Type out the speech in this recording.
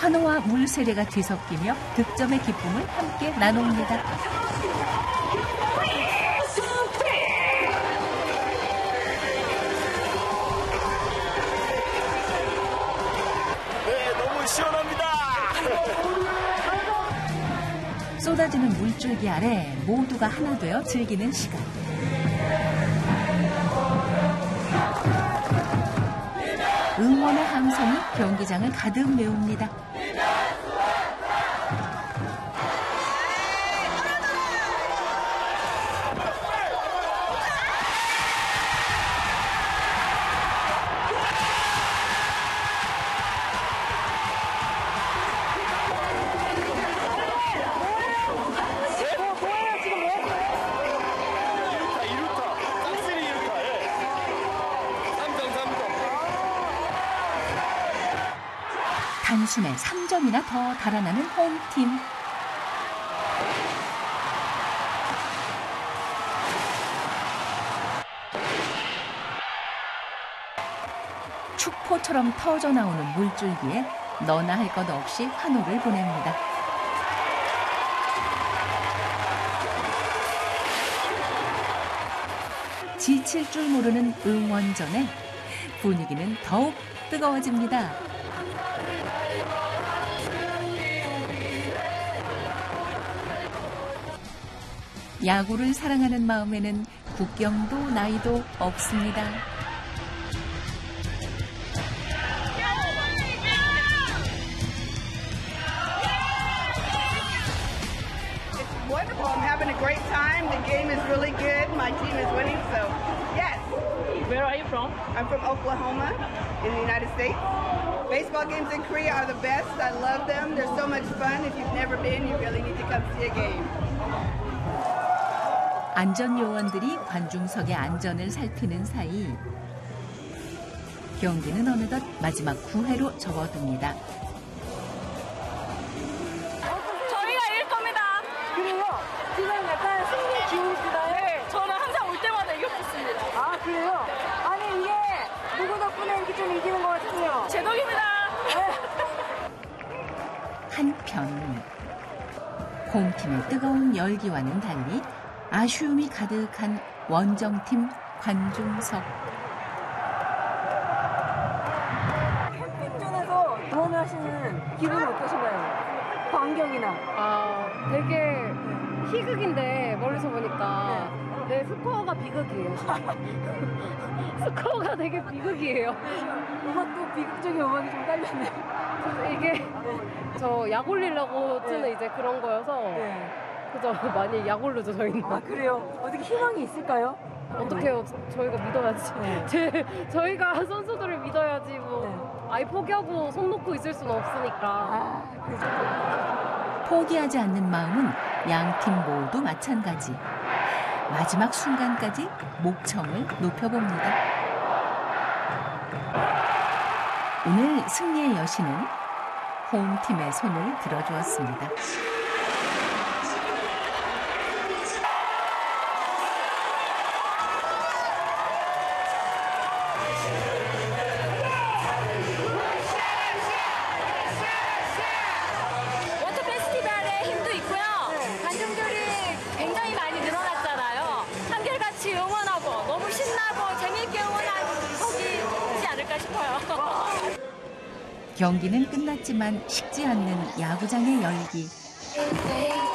환호와 물세례가 뒤섞이며 득점의 기쁨을 함께 나눕니다. 네, 너무 시원합니다. 쏟아지는 물줄기 아래 모두가 하나 되어 즐기는 시간. 응원의 함성이 경기장을 가득 메웁니다. 단숨에 3점이나 더 달아나는 홈팀. 축포처럼 터져나오는 물줄기에 너나 할 것 없이 환호를 보냅니다. 지칠 줄 모르는 응원전에 분위기는 더욱 뜨거워집니다. 야구를 사랑하는 마음에는 국경도 나이도 없습니다. It's wonderful. I'm having a great time. The game is really good. My team is winning, so yes. Where are you from? I'm from Oklahoma in the United States. Baseball games in Korea are the best. I love them. They're so much fun. If you've never been, you really need to come see a game. 안전요원들이 관중석의 안전을 살피는 사이 경기는 어느덧 마지막 9회로 접어듭니다. 저희가 이길 겁니다. 그래요? 지금 약간 승리 기운이시나요? 네, 저는 항상 올 때마다 이겼습니다. 아, 그래요? 아니, 이게 누구 덕분에 이렇게 좀 이기는 것 같으세요? 제 덕입니다. 한편 홈팀의 뜨거운 열기와는 달리 아쉬움이 가득한 원정팀 관중석. 캠핑존에서 응원을 하시는 기분은 어떠신가요? 광경이나. 되게 희극인데 멀리서 보니까 네, 스코어가 비극이에요. 스코어가 되게 비극이에요. 음악도 비극적인 음악이 좀 딸렸네요. 이게 저 약 올리려고 쓰는 이제 그런 거여서 그저 많이 약 오르죠 저희는. 아, 그래요? 어떻게 희망이 있을까요? 어떡해요. 저희가 믿어야지. 저희가 선수들을 믿어야지 뭐 아예 포기하고 손 놓고 있을 수는 없으니까. 포기하지 않는 마음은 양팀 모두 마찬가지. 마지막 순간까지 목청을 높여봅니다. 오늘 승리의 여신은 홈팀의 손을 들어주었습니다. 워터 페스티벌의 힘도 있고요. 관중들이 굉장히 많이 늘어났잖아요. 한결같이 응원하고 너무 신나고 재미있게 응원한 적이지 않을까 싶어요. 경기는 끝났지만 식지 않는 야구장의 열기.